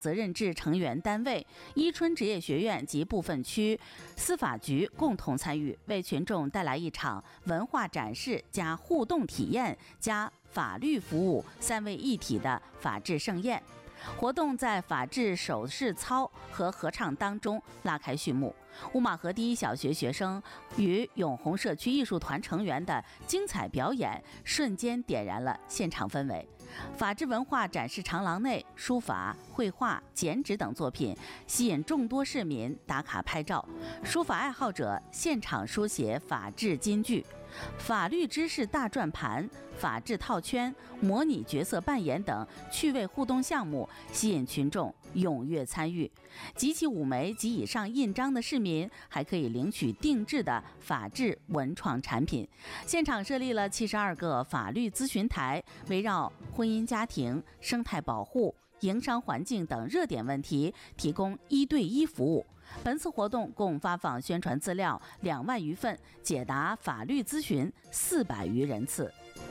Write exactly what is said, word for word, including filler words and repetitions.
责任制成员单位、伊春职业学院及部分区司法局共同参与，为群众带来一场文化展示加互动体验加法律服务三位一体的法治盛宴。活动在法治手势操和合唱当中拉开序幕。乌马河第一小学学生与永红社区艺术团成员的精彩表演，瞬间点燃了现场氛围。法治文化展示长廊内，书法、绘画、剪纸等作品吸引众多市民打卡拍照，书法爱好者现场书写法治金句。法律知识大转盘、法治套圈、模拟角色扮演等趣味互动项目吸引群众踊跃参与。集齐五枚及以上印章的市民还可以领取定制的法治文创产品。现场设立了七十二个法律咨询台，围绕婚姻家庭、生态保护、营商环境等热点问题提供一对一服务。本次活动共发放宣传资料两万余份，解答法律咨询四百余人次。